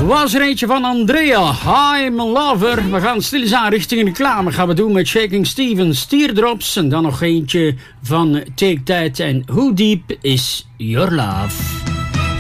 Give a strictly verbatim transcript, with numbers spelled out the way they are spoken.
Was er eentje van Andrea, I'm a Lover. We gaan stilzaan richting de reclame. Gaan we doen met Shaking Stevens, Teardrops. En dan nog eentje van Take That en Who Deep Is Your Love.